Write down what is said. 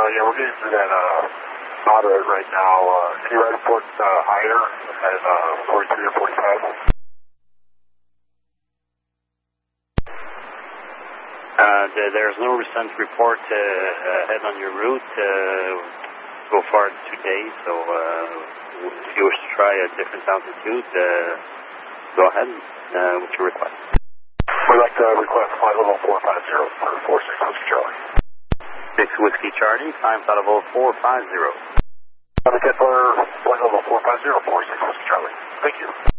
Yeah, we're getting through that moderate right now. Can you ride report higher at 43 or 45? There's no recent report ahead on your route so far today, so if you wish to try a different altitude, go ahead with your request. We'd like to request flight level 450 for 46 Whiskey Charlie. 6 Whiskey Charlie, time flight level 450. Have a Kepler, flight level 450, 46 Whiskey Charlie. Thank you.